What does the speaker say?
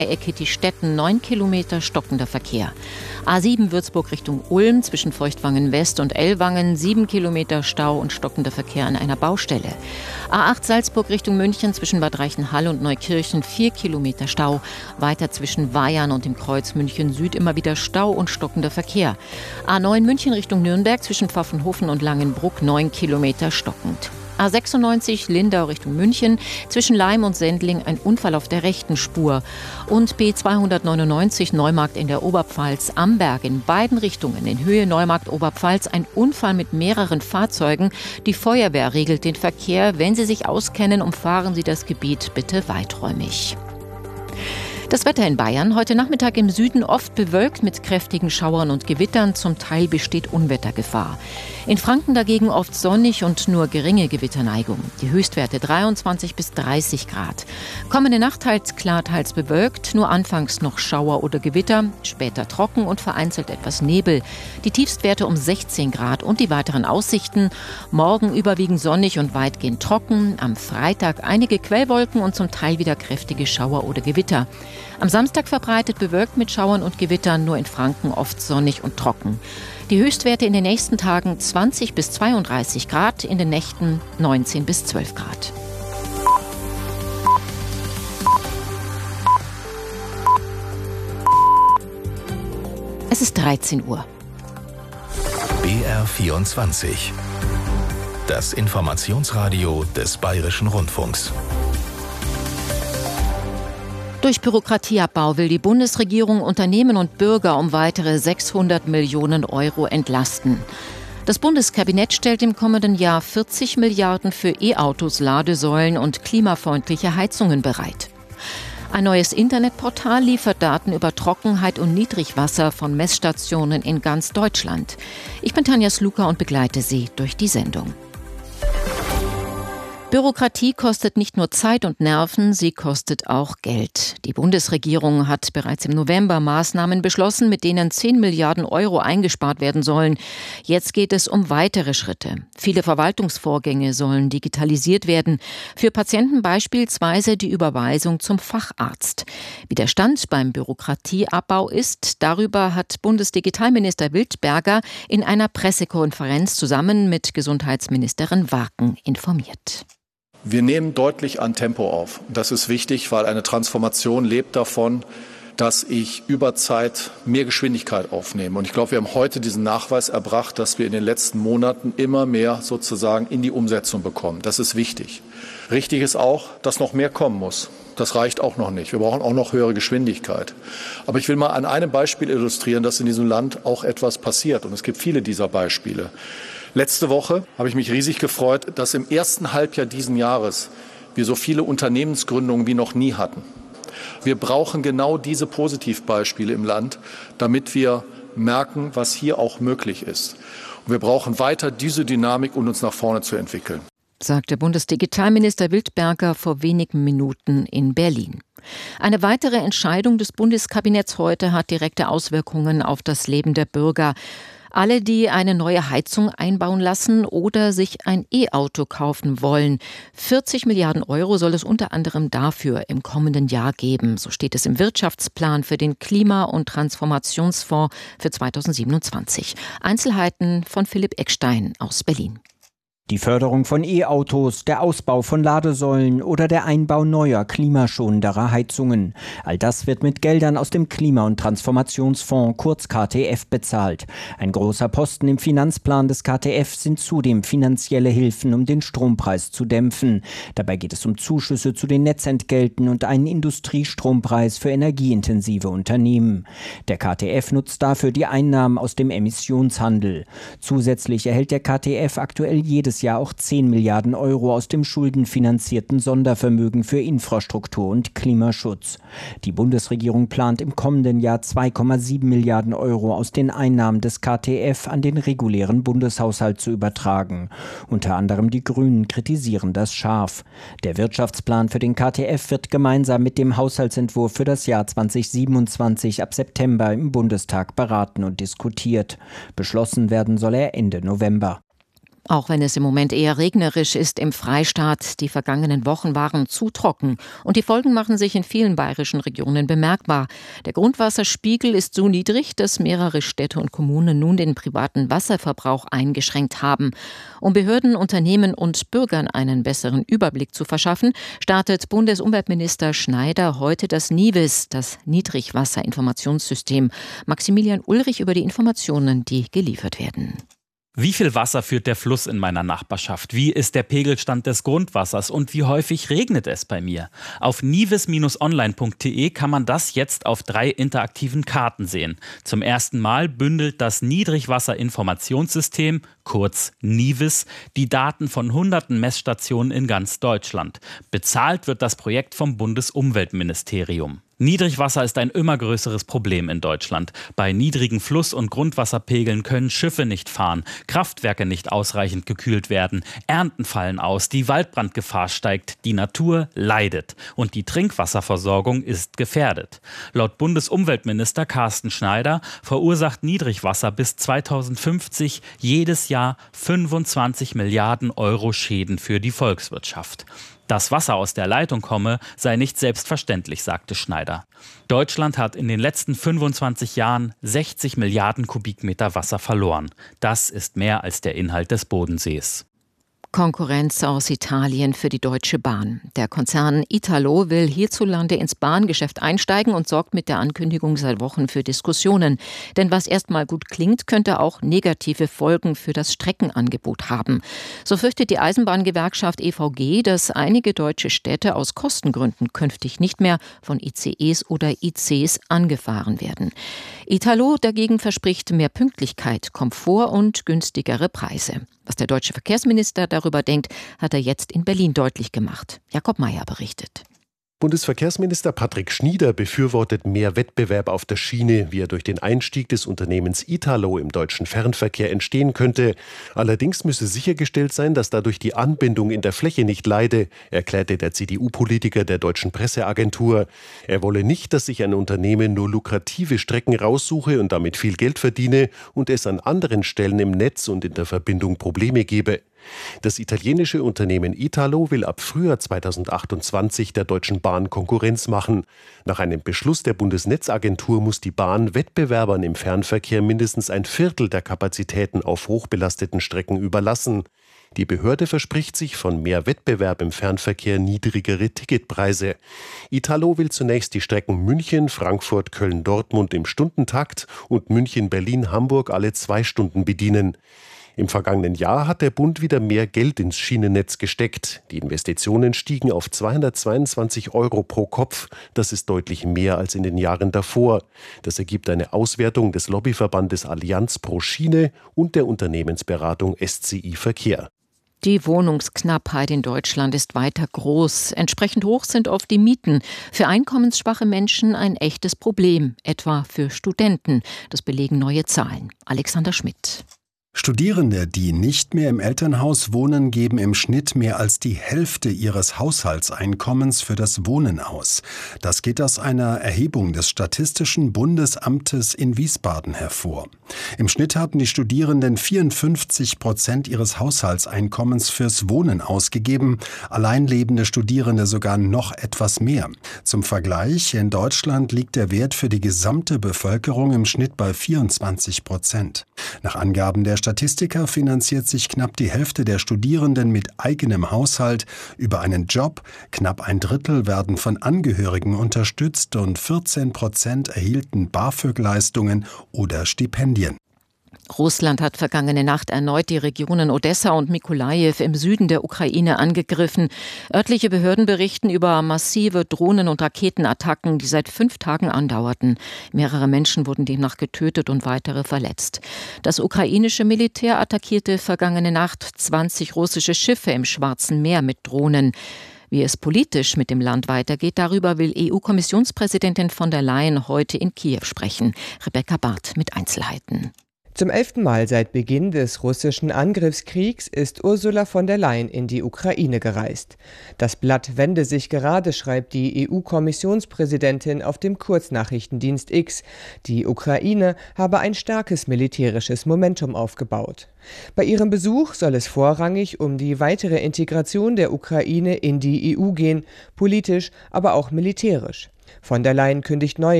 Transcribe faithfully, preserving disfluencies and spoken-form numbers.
Ecke-Stetten neun Kilometer stockender Verkehr. A sieben Würzburg Richtung Ulm zwischen Feuchtwangen West und Ellwangen sieben Kilometer Stau und stockender Verkehr an einer Baustelle. A acht Salzburg Richtung München zwischen Bad Reichenhall und Neukirchen vier Kilometer Stau. Weiter zwischen Weyarn und dem Kreuz München Süd immer wieder Stau und stockender Verkehr. A neun München Richtung Nürnberg zwischen Pfaffenhofen und Langenbruck neun Kilometer stockend. A sechsundneunzig Lindau Richtung München, zwischen Laim und Sendling ein Unfall auf der rechten Spur. Und B zweihundertneunundneunzig Neumarkt in der Oberpfalz, Amberg in beiden Richtungen in Höhe Neumarkt-Oberpfalz ein Unfall mit mehreren Fahrzeugen. Die Feuerwehr regelt den Verkehr. Wenn Sie sich auskennen, umfahren Sie das Gebiet bitte weiträumig. Das Wetter in Bayern. Heute Nachmittag im Süden oft bewölkt mit kräftigen Schauern und Gewittern. Zum Teil besteht Unwettergefahr. In Franken dagegen oft sonnig und nur geringe Gewitterneigung. Die Höchstwerte dreiundzwanzig bis dreißig Grad. Kommende Nacht teils klar, teils bewölkt. Nur anfangs noch Schauer oder Gewitter. Später trocken und vereinzelt etwas Nebel. Die Tiefstwerte um sechzehn Grad und die weiteren Aussichten. Morgen überwiegend sonnig und weitgehend trocken. Am Freitag einige Quellwolken und zum Teil wieder kräftige Schauer oder Gewitter. Am Samstag verbreitet bewölkt mit Schauern und Gewittern, nur in Franken oft sonnig und trocken. Die Höchstwerte in den nächsten Tagen zwanzig bis zweiunddreißig Grad, in den Nächten neunzehn bis zwölf Grad. Es ist dreizehn Uhr. B R vierundzwanzig. Das Informationsradio des Bayerischen Rundfunks. Durch Bürokratieabbau will die Bundesregierung Unternehmen und Bürger um weitere sechshundert Millionen Euro entlasten. Das Bundeskabinett stellt im kommenden Jahr vierzig Milliarden für E-Autos, Ladesäulen und klimafreundliche Heizungen bereit. Ein neues Internetportal liefert Daten über Trockenheit und Niedrigwasser von Messstationen in ganz Deutschland. Ich bin Tanja Sluka und begleite Sie durch die Sendung. Bürokratie kostet nicht nur Zeit und Nerven, sie kostet auch Geld. Die Bundesregierung hat bereits im November Maßnahmen beschlossen, mit denen zehn Milliarden Euro eingespart werden sollen. Jetzt geht es um weitere Schritte. Viele Verwaltungsvorgänge sollen digitalisiert werden. Für Patienten beispielsweise die Überweisung zum Facharzt. Wie der Stand beim Bürokratieabbau ist, darüber hat Bundesdigitalminister Wildberger in einer Pressekonferenz zusammen mit Gesundheitsministerin Warken informiert. Wir nehmen deutlich an Tempo auf. Das ist wichtig, weil eine Transformation lebt davon, dass ich über Zeit mehr Geschwindigkeit aufnehme. Und ich glaube, wir haben heute diesen Nachweis erbracht, dass wir in den letzten Monaten immer mehr sozusagen in die Umsetzung bekommen. Das ist wichtig. Richtig ist auch, dass noch mehr kommen muss. Das reicht auch noch nicht. Wir brauchen auch noch höhere Geschwindigkeit. Aber ich will mal an einem Beispiel illustrieren, dass in diesem Land auch etwas passiert. Und es gibt viele dieser Beispiele. Letzte Woche habe ich mich riesig gefreut, dass im ersten Halbjahr diesen Jahres wir so viele Unternehmensgründungen wie noch nie hatten. Wir brauchen genau diese Positivbeispiele im Land, damit wir merken, was hier auch möglich ist. Und wir brauchen weiter diese Dynamik, um uns nach vorne zu entwickeln, sagte Bundesdigitalminister Wildberger vor wenigen Minuten in Berlin. Eine weitere Entscheidung des Bundeskabinetts heute hat direkte Auswirkungen auf das Leben der Bürger. Alle, die eine neue Heizung einbauen lassen oder sich ein E-Auto kaufen wollen. vierzig Milliarden Euro soll es unter anderem dafür im kommenden Jahr geben. So steht es im Wirtschaftsplan für den Klima- und Transformationsfonds für zweitausendsiebenundzwanzig. Einzelheiten von Philipp Eckstein aus Berlin. Die Förderung von E-Autos, der Ausbau von Ladesäulen oder der Einbau neuer, klimaschonenderer Heizungen. All das wird mit Geldern aus dem Klima- und Transformationsfonds, kurz K T F, bezahlt. Ein großer Posten im Finanzplan des K T F sind zudem finanzielle Hilfen, um den Strompreis zu dämpfen. Dabei geht es um Zuschüsse zu den Netzentgelten und einen Industriestrompreis für energieintensive Unternehmen. Der K T F nutzt dafür die Einnahmen aus dem Emissionshandel. Zusätzlich erhält der K T F aktuell jedes Jahr auch zehn Milliarden Euro aus dem schuldenfinanzierten Sondervermögen für Infrastruktur und Klimaschutz. Die Bundesregierung plant im kommenden Jahr zwei Komma sieben Milliarden Euro aus den Einnahmen des K T F an den regulären Bundeshaushalt zu übertragen. Unter anderem die Grünen kritisieren das scharf. Der Wirtschaftsplan für den K T F wird gemeinsam mit dem Haushaltsentwurf für das Jahr zweitausendsiebenundzwanzig ab September im Bundestag beraten und diskutiert. Beschlossen werden soll er Ende November. Auch wenn es im Moment eher regnerisch ist im Freistaat, die vergangenen Wochen waren zu trocken und die Folgen machen sich in vielen bayerischen Regionen bemerkbar. Der Grundwasserspiegel ist so niedrig, dass mehrere Städte und Kommunen nun den privaten Wasserverbrauch eingeschränkt haben. Um Behörden, Unternehmen und Bürgern einen besseren Überblick zu verschaffen, startet Bundesumweltminister Schneider heute das NIWIS, das Niedrigwasserinformationssystem. Maximilian Ulrich über die Informationen, die geliefert werden. Wie viel Wasser führt der Fluss in meiner Nachbarschaft? Wie ist der Pegelstand des Grundwassers? Und wie häufig regnet es bei mir? Auf niwis Bindestrich online Punkt de kann man das jetzt auf drei interaktiven Karten sehen. Zum ersten Mal bündelt das Niedrigwasserinformationssystem, kurz NIWIS, die Daten von hunderten Messstationen in ganz Deutschland. Bezahlt wird das Projekt vom Bundesumweltministerium. Niedrigwasser ist ein immer größeres Problem in Deutschland. Bei niedrigen Fluss- und Grundwasserpegeln können Schiffe nicht fahren, Kraftwerke nicht ausreichend gekühlt werden, Ernten fallen aus, die Waldbrandgefahr steigt, die Natur leidet und die Trinkwasserversorgung ist gefährdet. Laut Bundesumweltminister Carsten Schneider verursacht Niedrigwasser bis zweitausendfünfzig jedes Jahr fünfundzwanzig Milliarden Euro Schäden für die Volkswirtschaft. Dass Wasser aus der Leitung komme, sei nicht selbstverständlich, sagte Schneider. Deutschland hat in den letzten fünfundzwanzig Jahren sechzig Milliarden Kubikmeter Wasser verloren. Das ist mehr als der Inhalt des Bodensees. Konkurrenz aus Italien für die Deutsche Bahn. Der Konzern Italo will hierzulande ins Bahngeschäft einsteigen und sorgt mit der Ankündigung seit Wochen für Diskussionen. Denn was erstmal gut klingt, könnte auch negative Folgen für das Streckenangebot haben. So fürchtet die Eisenbahngewerkschaft E V G, dass einige deutsche Städte aus Kostengründen künftig nicht mehr von I C Es oder I Cs angefahren werden. Italo dagegen verspricht mehr Pünktlichkeit, Komfort und günstigere Preise. Was der deutsche Verkehrsminister darüber denkt, hat er jetzt in Berlin deutlich gemacht. Jakob Mayer berichtet. Bundesverkehrsminister Patrick Schnieder befürwortet mehr Wettbewerb auf der Schiene, wie er durch den Einstieg des Unternehmens Italo im deutschen Fernverkehr entstehen könnte. Allerdings müsse sichergestellt sein, dass dadurch die Anbindung in der Fläche nicht leide, erklärte der C D U-Politiker der deutschen Presseagentur. Er wolle nicht, dass sich ein Unternehmen nur lukrative Strecken raussuche und damit viel Geld verdiene und es an anderen Stellen im Netz und in der Verbindung Probleme gebe. Das italienische Unternehmen Italo will ab Frühjahr zweitausendachtundzwanzig der Deutschen Bahn Konkurrenz machen. Nach einem Beschluss der Bundesnetzagentur muss die Bahn Wettbewerbern im Fernverkehr mindestens ein Viertel der Kapazitäten auf hochbelasteten Strecken überlassen. Die Behörde verspricht sich von mehr Wettbewerb im Fernverkehr niedrigere Ticketpreise. Italo will zunächst die Strecken München, Frankfurt, Köln, Dortmund im Stundentakt und München, Berlin, Hamburg alle zwei Stunden bedienen. Im vergangenen Jahr hat der Bund wieder mehr Geld ins Schienennetz gesteckt. Die Investitionen stiegen auf zweihundertzweiundzwanzig Euro pro Kopf. Das ist deutlich mehr als in den Jahren davor. Das ergibt eine Auswertung des Lobbyverbandes Allianz pro Schiene und der Unternehmensberatung S C I Verkehr. Die Wohnungsknappheit in Deutschland ist weiter groß. Entsprechend hoch sind oft die Mieten. Für einkommensschwache Menschen ein echtes Problem, etwa für Studenten. Das belegen neue Zahlen. Alexander Schmidt. Studierende, die nicht mehr im Elternhaus wohnen, geben im Schnitt mehr als die Hälfte ihres Haushaltseinkommens für das Wohnen aus. Das geht aus einer Erhebung des Statistischen Bundesamtes in Wiesbaden hervor. Im Schnitt hatten die Studierenden vierundfünfzig Prozent ihres Haushaltseinkommens fürs Wohnen ausgegeben, alleinlebende Studierende sogar noch etwas mehr. Zum Vergleich, in Deutschland liegt der Wert für die gesamte Bevölkerung im Schnitt bei vierundzwanzig Prozent. Nach Angaben der Statistiker finanziert sich knapp die Hälfte der Studierenden mit eigenem Haushalt über einen Job, knapp ein Drittel werden von Angehörigen unterstützt und vierzehn Prozent erhielten BAföG-Leistungen oder Stipendien. Russland hat vergangene Nacht erneut die Regionen Odessa und Mykolajiw im Süden der Ukraine angegriffen. Örtliche Behörden berichten über massive Drohnen- und Raketenattacken, die seit fünf Tagen andauerten. Mehrere Menschen wurden demnach getötet und weitere verletzt. Das ukrainische Militär attackierte vergangene Nacht zwanzig russische Schiffe im Schwarzen Meer mit Drohnen. Wie es politisch mit dem Land weitergeht, darüber will E U-Kommissionspräsidentin von der Leyen heute in Kiew sprechen. Rebecca Barth mit Einzelheiten. Zum elften Mal seit Beginn des russischen Angriffskriegs ist Ursula von der Leyen in die Ukraine gereist. Das Blatt wende sich gerade, schreibt die E U-Kommissionspräsidentin auf dem Kurznachrichtendienst X. Die Ukraine habe ein starkes militärisches Momentum aufgebaut. Bei ihrem Besuch soll es vorrangig um die weitere Integration der Ukraine in die E U gehen, politisch, aber auch militärisch. Von der Leyen kündigt neue